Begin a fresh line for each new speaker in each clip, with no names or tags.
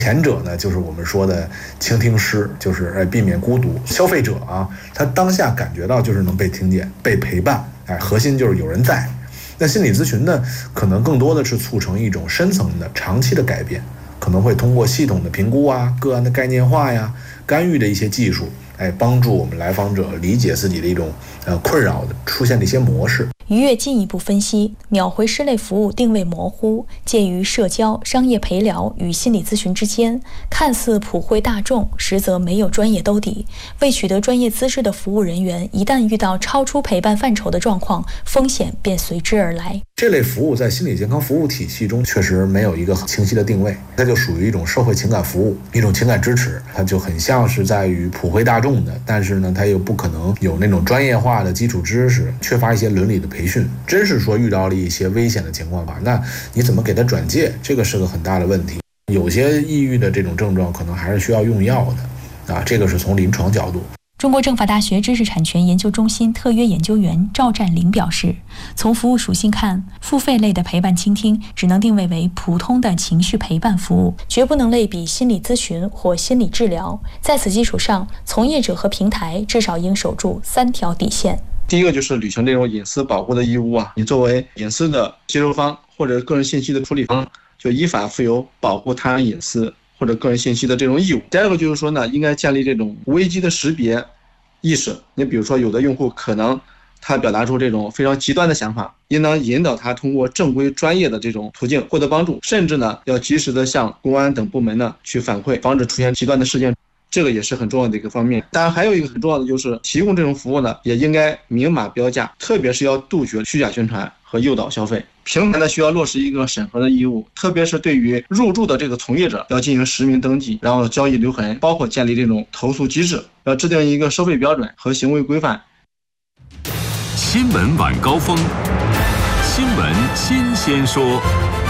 前者呢，就是我们说的倾听师，就是避免孤独。消费者啊，他当下感觉到就是能被听见、被陪伴，核心就是有人在。那心理咨询呢，可能更多的是促成一种深层的、长期的改变，可能会通过系统的评估啊、个案的概念化呀、干预的一些技术，帮助我们来访者理解自己的一种困扰的出现的一些模式。
于越进一步分析，秒回师类服务定位模糊，介于社交、商业陪聊与心理咨询之间，看似普惠大众，实则没有专业兜底。未取得专业资质的服务人员，一旦遇到超出陪伴范畴的状况，风险便随之而来。
这类服务在心理健康服务体系中确实没有一个很清晰的定位，它就属于一种社会情感服务，一种情感支持，它就很像是在于普惠大众的，但是呢，它又不可能有那种专业化的基础知识，缺乏一些伦理的培训。真是说遇到了一些危险的情况吧，那你怎么给他转介？这个是个很大的问题。有些抑郁的这种症状可能还是需要用药的啊，这个是从临床角度。
中国政法大学知识产权研究中心特约研究员赵占林表示，从服务属性看，付费类的陪伴倾听只能定位为普通的情绪陪伴服务，绝不能类比心理咨询或心理治疗。在此基础上，从业者和平台至少应守住3条底线。
第一个就是履行这种隐私保护的义务啊，你作为隐私的接收方或者个人信息的处理方，就依法负有保护他人隐私或者个人信息的这种义务。第二个就是说呢，应该建立这种危机的识别意识。你比如说，有的用户可能他表达出这种非常极端的想法，应当引导他通过正规专业的这种途径获得帮助，甚至呢要及时的向公安等部门呢去反馈，防止出现极端的事件。这个也是很重要的一个方面。当然还有一个很重要的就是提供这种服务呢，也应该明码标价，特别是要杜绝虚假宣传和诱导消费。平台呢需要落实一个审核的义务，特别是对于入驻的这个从业者要进行实名登记，然后交易留痕，包括建立这种投诉机制，要制定一个收费标准和行为规范。
新闻晚高峰，新闻新鲜说。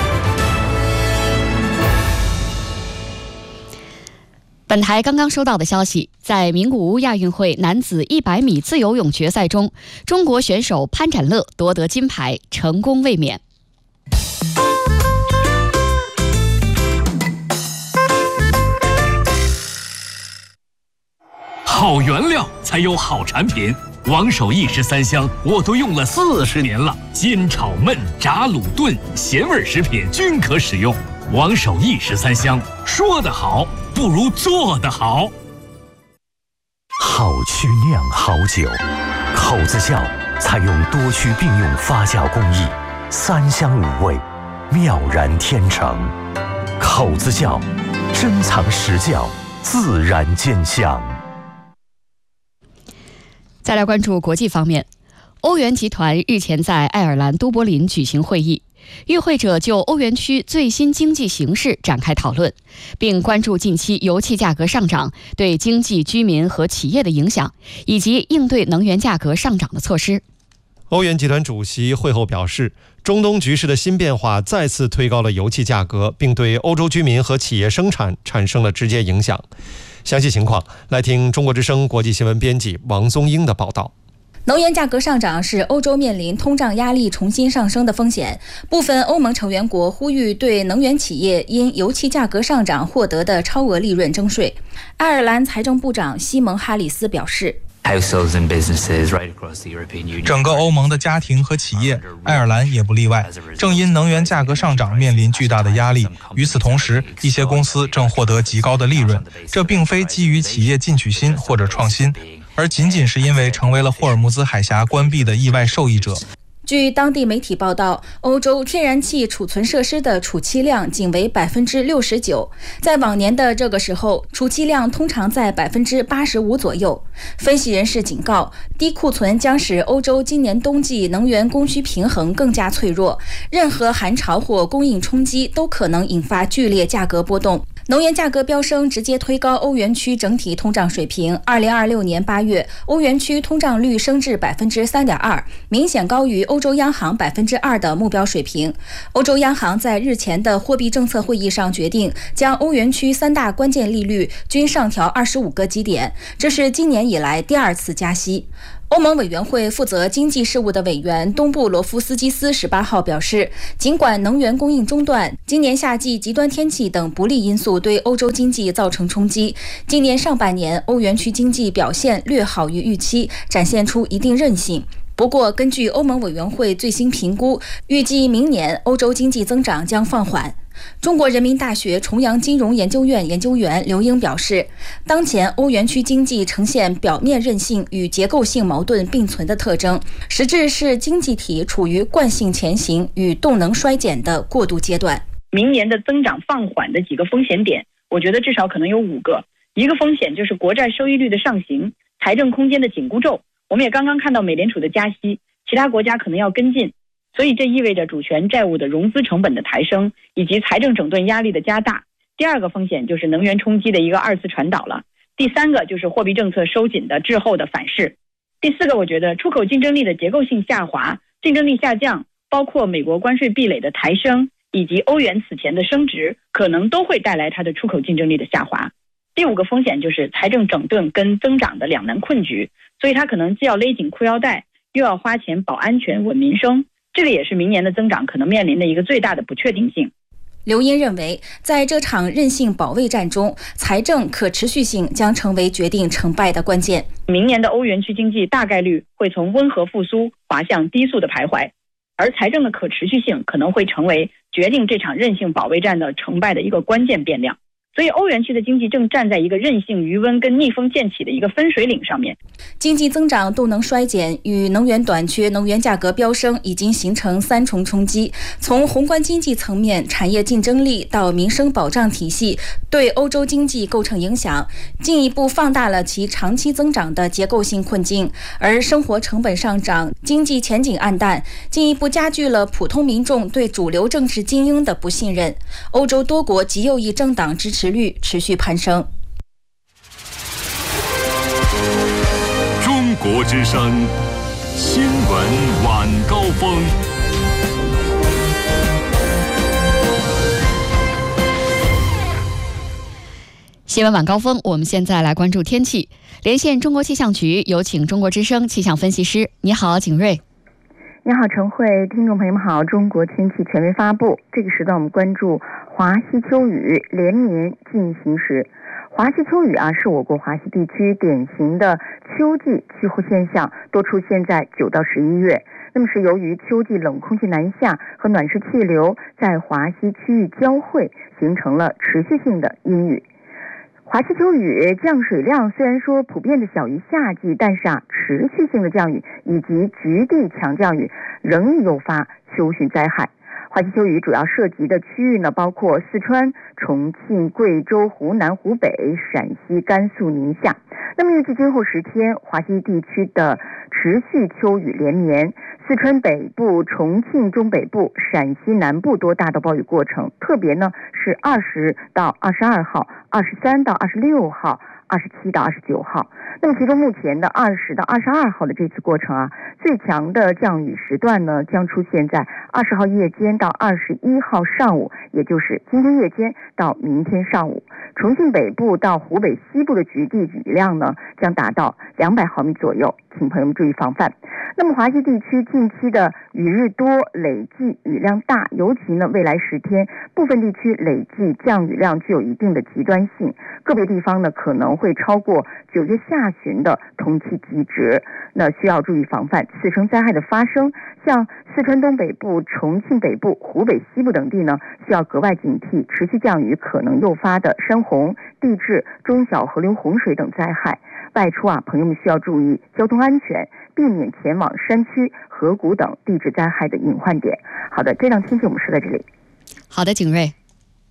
本台刚刚收到的消息，在名古屋亚运会男子100米自由泳决赛中，中国选手潘展乐夺得金牌，成功卫冕。
好原料才有好产品，王守义13香我都用了40年了，煎炒焖炸卤炖咸味食品均可使用。王守义13香，说得好不如做得好。
好曲酿好酒，口子窖采用多区并用发酵工艺，3香5味，妙然天成。口子窖，珍藏实窖，自然见香。
再来关注国际方面，欧元集团日前在爱尔兰都柏林举行会议，与会者就欧元区最新经济形势展开讨论，并关注近期油气价格上涨对经济、居民和企业的影响，以及应对能源价格上涨的措施。
欧元集团主席会后表示，中东局势的新变化再次推高了油气价格，并对欧洲居民和企业生产产生了直接影响。详细情况来听中国之声国际新闻编辑王宗英的报道。
能源价格上涨是欧洲面临通胀压力重新上升的风险。部分欧盟成员国呼吁对能源企业因油气价格上涨获得的超额利润征税。爱尔兰财政部长西蒙·哈里斯表示，
整个欧盟的家庭和企业，爱尔兰也不例外，正因能源价格上涨面临巨大的压力。与此同时，一些公司正获得极高的利润，这并非基于企业进取心或者创新，而仅仅是因为成为了霍尔木兹海峡关闭的意外受益者。
据当地媒体报道，欧洲天然气储存设施的储气量仅为 69%， 在往年的这个时候，储气量通常在 85% 左右。分析人士警告，低库存将使欧洲今年冬季能源供需平衡更加脆弱，任何寒潮或供应冲击都可能引发剧烈价格波动。能源价格飙升直接推高欧元区整体通胀水平。2026年8月，欧元区通胀率升至 3.2%， 明显高于欧洲央行 2% 的目标水平。欧洲央行在日前的货币政策会议上决定，将欧元区3大关键利率均上调25个基点，这是今年以来第2次加息。 欧盟委员会负责经济事务的委员东布罗夫斯基斯18号表示，尽管能源供应中断、今年夏季极端天气等不利因素对欧洲经济造成冲击，今年上半年欧元区经济表现略好于预期，展现出一定韧性。不过，根据欧盟委员会最新评估，预计明年欧洲经济增长将放缓。中国人民大学重阳金融研究院研究员刘英表示，当前欧元区经济呈现表面韧性与结构性矛盾并存的特征，实质是经济体处于惯性前行与动能衰减的过渡阶段。
明年的增长放缓的几个风险点，我觉得至少可能有5个。一个风险就是国债收益率的上行，财政空间的紧箍咒。我们也刚刚看到美联储的加息，其他国家可能要跟进。所以这意味着主权债务的融资成本的抬升，以及财政整顿压力的加大。第二个风险就是能源冲击的一个2次传导了。第三个就是货币政策收紧的滞后的反噬。第四个，我觉得出口竞争力的结构性下滑、竞争力下降，包括美国关税壁垒的抬升，以及欧元此前的升值，可能都会带来它的出口竞争力的下滑。第5个风险就是财政整顿跟增长的两难困局，所以它可能既要勒紧裤腰带，又要花钱保安全稳民生。这个也是明年的增长可能面临的一个最大的不确定性。
刘英认为，在这场韧性保卫战中，财政可持续性将成为决定成败的关键。
明年的欧元区经济大概率会从温和复苏滑向低速的徘徊，而财政的可持续性可能会成为决定这场韧性保卫战的成败的一个关键变量。所以欧元区的经济正站在一个韧性余温跟逆风渐起的一个分水岭上面。
经济增长动能衰减与能源短缺、能源价格飙升已经形成3重冲击，从宏观经济层面、产业竞争力到民生保障体系，对欧洲经济构成影响，进一步放大了其长期增长的结构性困境。而生活成本上涨、经济前景暗淡，进一步加剧了普通民众对主流政治精英的不信任。欧洲多国极右翼政党支持率持续攀升。
中国之声新闻晚高峰。
新闻晚高峰，我们现在来关注天气。连线中国气象局，有请中国之声气象分析师。你好，景瑞。
你好，陈慧，听众朋友们好。中国天气权威发布，这个时段我们关注华西秋雨连绵进行时。华西秋雨是我国华西地区典型的秋季气候现象，多出现在9到11月。那么是由于秋季冷空气南下和暖湿气流在华西区域交汇，形成了持续性的阴雨。华西秋雨降水量虽然说普遍的小于夏季，但是持续性的降雨以及局地强降雨仍易诱发秋汛灾害。华西秋雨主要涉及的区域呢，包括四川、重庆、贵州、湖南、湖北、陕西、甘肃、宁夏。那么预计今后10天，华西地区的持续秋雨连绵，四川北部、重庆中北部、陕西南部多大到暴雨过程，特别呢是20到22号、23到26号、27到29号。那么其中目前的20到22号的这次过程最强的降雨时段呢，将出现在20号夜间到21号上午，也就是今天夜间到明天上午。重庆北部到湖北西部的局地雨量呢，将达到200毫米左右，请朋友们注意防范。那么华西地区近期的雨日多，累计雨量大，尤其呢未来10天，部分地区累计降雨量具有一定的极端性，个别地方呢可能会超过9月下旬的同期极值，那需要注意防范次生灾害的发生。像四川东北部、重庆北部、湖北西部等地呢，需要格外警惕持续降雨可能诱发的山洪、地质、中小河流洪水等灾害。外出朋友们需要注意交通安全，避免前往山区、河谷等地质灾害的隐患点。好的，这档天气我们说到这里。
好的，景瑞。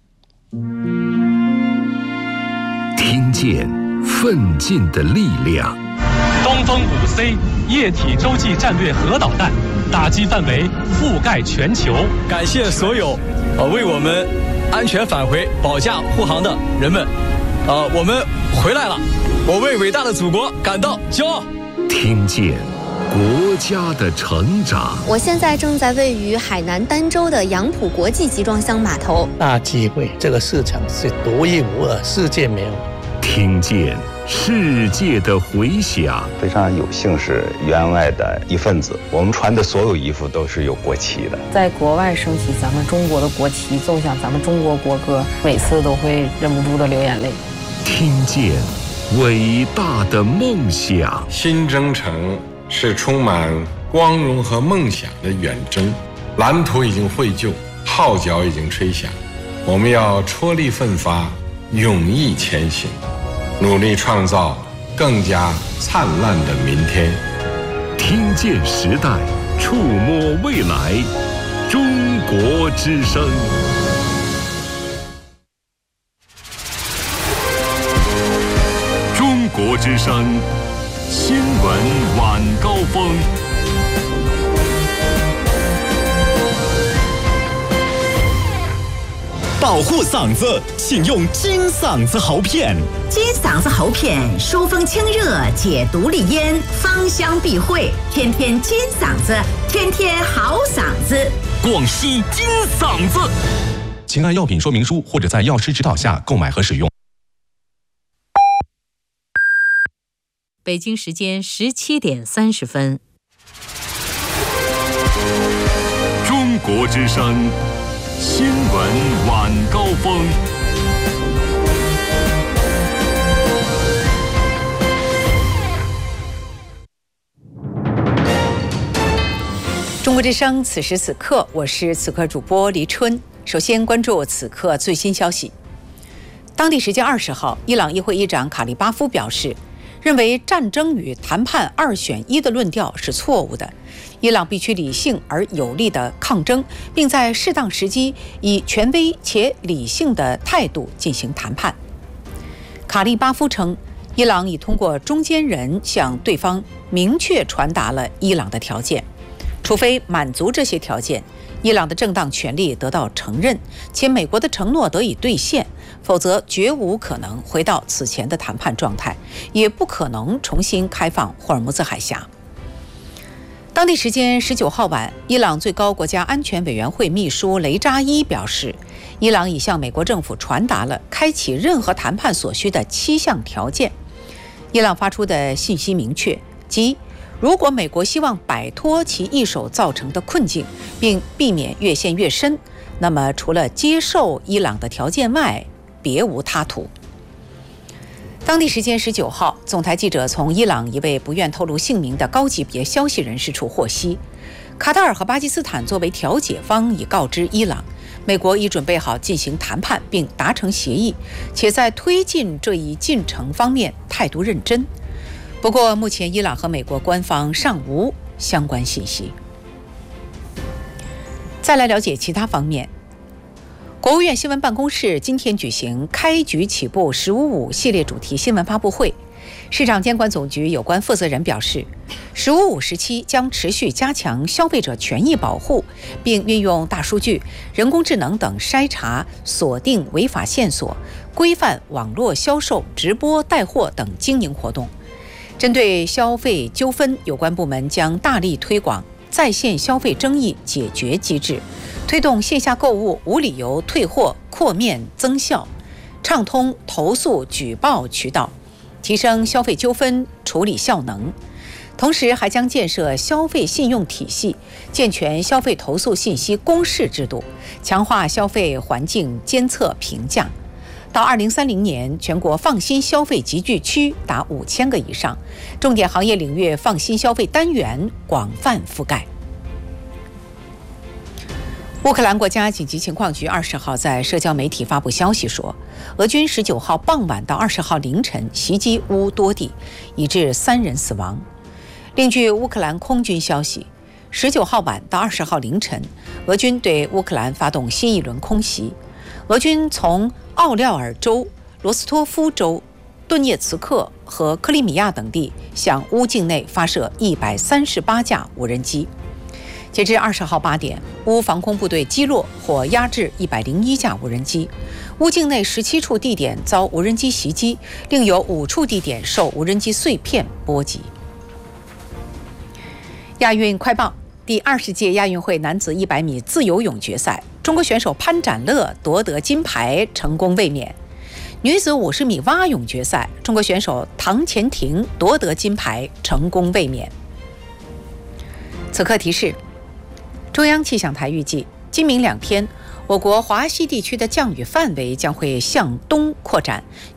听见奋进的力量。
东风5C 液体洲际战略核导弹，打击范围覆盖全球。
感谢所有为我们安全返回保驾护航的人们。我们回来了，我为伟大的祖国感到骄傲。
听见国家的成长。
我现在正在位于海南儋州的杨浦国际集装箱码头。
大机会，这个市场是独一无二，世界没有。
听见世界的回响。
非常有幸是员外的一份子，我们穿的所有衣服都是有国旗的。
在国外升起咱们中国的国旗，奏响咱们中国国歌，每次都会忍不住的流眼泪。
听见伟大的梦想。
新征程是充满光荣和梦想的远征，蓝图已经绘就，号角已经吹响，我们要踔厉奋发，勇毅前行，努力创造更加灿烂的明天。
听见时代，触摸未来，中国之声。中国之声新闻晚高峰。
保护嗓子，请用金嗓子喉片。
金嗓子喉片疏风清热，解毒利咽，芳香避秽，天天金嗓子，天天好嗓子。
广西金嗓子，请按药品说明书或者在药师指导下购买和使用。
北京时间17点30分。
中国之声新闻晚高峰。
中国之声，此时此刻，我是此刻主播黎春。首先关注此刻最新消息。当地时间20号，伊朗议会议长卡利巴夫表示，认为战争与谈判2选1的论调是错误的。伊朗必须理性而有力地抗争，并在适当时机以权威且理性的态度进行谈判。卡利巴夫称，伊朗已通过中间人向对方明确传达了伊朗的条件，除非满足这些条件，伊朗的正当权利得到承认，且美国的承诺得以兑现，否则绝无可能回到此前的谈判状态，也不可能重新开放霍尔木兹海峡。当地时间19号晚，伊朗最高国家安全委员会秘书雷扎伊表示，伊朗已向美国政府传达了开启任何谈判所需的7项条件。伊朗发出的信息明确，即如果美国希望摆脱其一手造成的困境，并避免越陷越深，那么除了接受伊朗的条件外，别无他途。当地时间19号，总台记者从伊朗一位不愿透露姓名的高级别消息人士处获悉，卡塔尔和巴基斯坦作为调解方已告知伊朗，美国已准备好进行谈判并达成协议，且在推进这一进程方面态度认真。不过，目前伊朗和美国官方尚无相关信息。再来了解其他方面。国务院新闻办公室今天举行开局起步“15.5”系列主题新闻发布会。市场监管总局有关负责人表示，“15.5”时期将持续加强消费者权益保护，并运用大数据、人工智能等筛查、锁定违法线索，规范网络销售、直播带货等经营活动。针对消费纠纷，有关部门将大力推广在线消费争议解决机制，推动线下购物无理由退货扩面增效，畅通投诉举报渠道，提升消费纠纷处理效能。同时还将建设消费信用体系，健全消费投诉信息公示制度，强化消费环境监测评价。到2030年，全国放心消费集聚区达5000个以上，重点行业领域放心消费单元广泛覆盖。乌克兰国家紧急情况局20号在社交媒体发布消息说，俄军19号傍晚到20号凌晨袭击乌多地，已致3人死亡。另据乌克兰空军消息，19号晚到20号凌晨，俄军对乌克兰发动新一轮空袭。俄军从奥廖尔州、罗斯托夫州、顿涅茨克和克里米亚等地向乌境内发射138架无人机。截至20号8点，乌防空部队击落或压制101架无人机，乌境内17处地点遭无人机袭击，另有5处地点受无人机碎片波及。亚运快报：第20届亚运会男子100米自由泳决赛，中国选手潘展乐夺得金牌，成功卫冕。 女子50米蛙泳决赛，中国选手唐钱婷夺得金牌，成功卫冕。此刻提示：中央气象台预计，今明2天，我国华西地区的降雨范围将会向东扩展，